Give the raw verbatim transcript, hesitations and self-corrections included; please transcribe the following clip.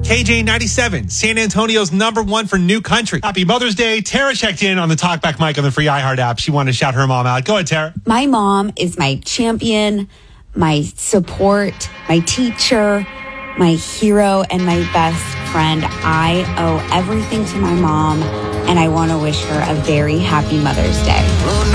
K J ninety-seven, San Antonio's number one for new country. Happy Mother's Day. Tara checked in on the Talkback mic on the free iHeart app. She wanted to shout her mom out. Go ahead, Tara. My mom is my champion, my support, my teacher, my hero, and my best friend. I owe everything to my mom, and I want to wish her a very happy Mother's Day.